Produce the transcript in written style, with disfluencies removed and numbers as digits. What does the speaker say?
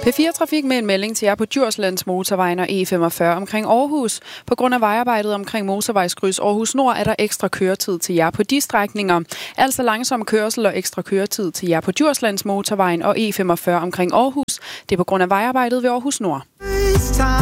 P4 Trafik med en melding til jer på Djurslands Motorvejen og E45 omkring Aarhus. På grund af vejarbejdet omkring motorvejskryds Aarhus Nord er der ekstra køretid til jer på de strækninger. Altså langsom kørsel og ekstra køretid til jer på Djurslands Motorvejen og E45 omkring Aarhus. Det er på grund af vejarbejdet ved Aarhus Nord.